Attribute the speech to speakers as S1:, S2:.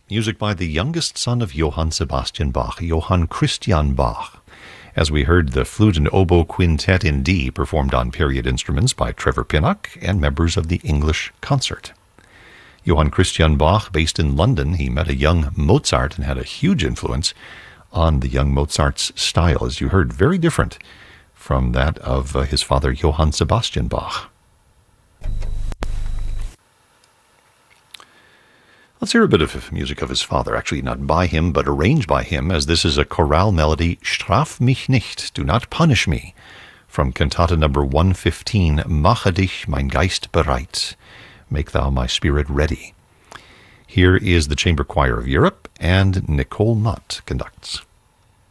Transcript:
S1: music by the youngest son of Johann Sebastian Bach, Johann Christian Bach. As we heard, the flute and oboe quintet in D, performed on period instruments by Trevor Pinnock and members of the English Concert. Johann Christian Bach, based in London, he met a young Mozart and had a huge influence on the young Mozart's style, as you heard, very different from that of his father, Johann Sebastian Bach. Let's hear a bit of music of his father, actually not by him, but arranged by him, as this is a chorale melody, Straf mich nicht, Do Not Punish Me, from Cantata number 115, Mache dich mein Geist bereit, Make Thou My Spirit Ready. Here is the Chamber Choir of Europe, and Nicole Nutt conducts.